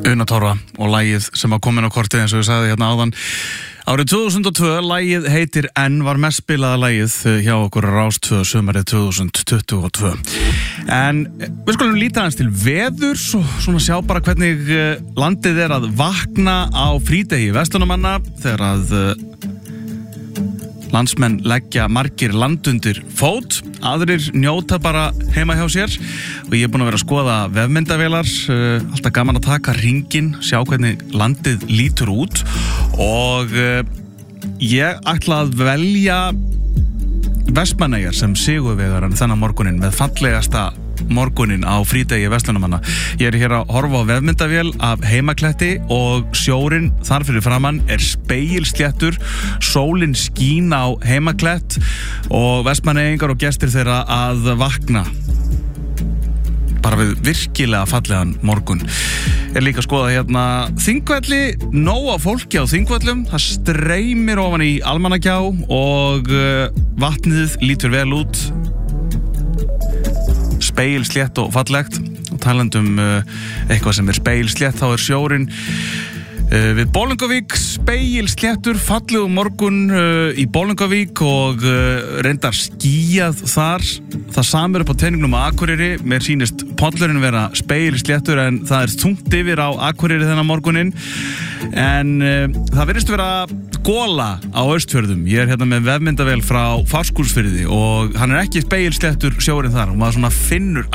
Una Torra og lagið sem var komin á kortið eins og ég sagði hérna áðan. Árið 2002, lagið heitir N, var mest spilaða lagið hjá okkur Rás 2 sumarið 2022. En við skulum líta aðeins til veðurs og svona sjá bara hvernig landið að vakna á frídegi verslunarmanna þegar að landsmenn leggja margir landundir fót, aðrir njóta bara heima hjá sér og ég búin að vera að skoða vefmyndavélar, alltaf gaman að taka hringinn, sjá hvernig landið lítur út og ég ætla að velja Vestmannaeyjar sem sigurvegarann þennan morguninn með fallegasta morguninn á frídegi verslunarmanna. Ég hér að horfa á vefmyndavél af Heimakletti og sjórinn þar fyrir framann spegilsléttur, sólin skín á Heimaklett og Vestmannaeyingar og gestir þeirra að vakna bara við virkilega fallegan morgun. Ég líka að skoða hérna Þingvelli, nóg af fólki á Þingvöllum, það streymir ofan í Almannagjá og vatnið lítur vel út, spegilslétt og fallegt og talandum eitthvað sem spegilslétt, þá sjórinn við Bolungarvík, spegilsléttur, fallegur morgun í Bolungarvík og reyndar skýjað þar. Það samur upp á teiningnum á Akureyri, mér sýnist pollurinn vera spegilsléttur en það þungt yfir á Akureyri þennan morguninn en það virðist vera gola á Austfjörðum. Ég hérna með vefmyndavél frá Fáskrúðsfirði og hann ekki spegilsléttur sjórinn þar og maður svona finnur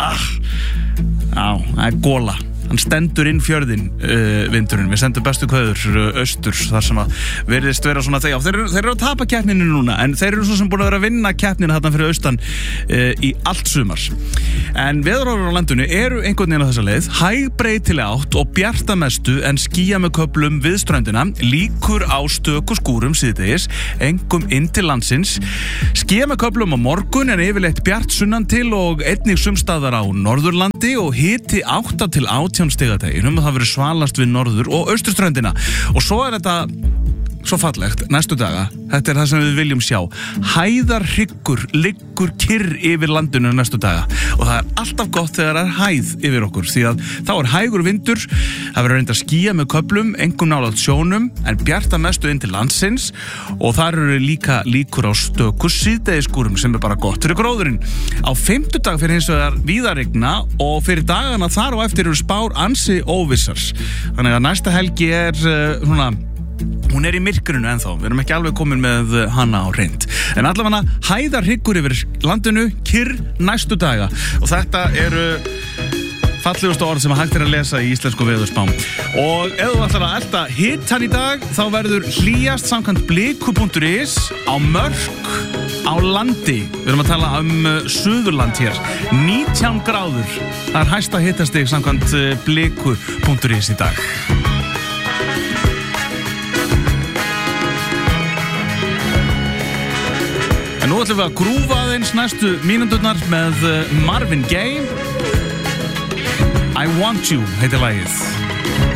það gola. Hann stendur inn fjörðin vindurinn. Við sendum bestu kveður austur þar sem að virðist vera svona þeir eru að tapa keppninu núna en þeir eru svo sem búin að vera að vinna keppninu þarna fyrir austan í allt sumar. En veðurhorfur á landinu eru einhvern veginn á þessa leið, hægbreytileg átt og bjartamestu en skýja með köflum við ströndina, líkur á stöku skúrum síðdegis, engum inn til landsins, skýja með köflum á morgun en yfirleitt bjart sunnan til og einnig sumstaðar á Norðurlandi og hiti 8 til 18 stigadeginum og það verður svalast við norður og austurströndina og svo þetta svo fallegt næstu daga. Þetta það sem við viljum sjá. Hæðarhryggur liggur kyrr yfir landinu næstu daga og það alltaf gott þegar hæð yfir okkur því að þá hægur vindur, það verður reyndar skýja með köflum, engum nálægt sjónum en bjarta mestu inn til landsins og þar eru líka líkur á stöku síðdegisskúrum sem bara gott fyrir gróðurinn. Á fimmtudag fyrir hins vegar víða rigna og fyrir dagana þar og eftir eru spár ansi óvissar. Þannig að næsta helgi svona hún í myrkrinu ennþá, við erum ekki alveg komin með hana á hreint. En allavega hæðarhryggur yfir landinu, kyrr næstu daga. Og þetta eru fallegustu orð sem hægt að lesa í íslensku veðurspám. Og ef þú ætlar að elta hitann í dag, þá verður hlýjast samkvæmt bliku.is á Mörk á landi. Við erum að tala Suðurland hér. 19 gráður. Það hæsta hitastig samkvæmt bliku.is í dag. En nú ætlum við að grúfa aðeins næstu mínúturnar með Marvin Gaye. I Want You heitir lagið.